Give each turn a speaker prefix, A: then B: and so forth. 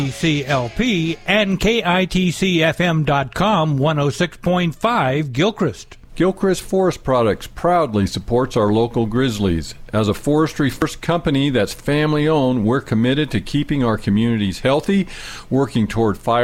A: KITCLP and KITCFM.com 106.5 Gilchrist.
B: Gilchrist Forest Products proudly supports our local grizzlies. As a forestry-first company that's family-owned, we're committed to keeping our communities healthy, working toward fire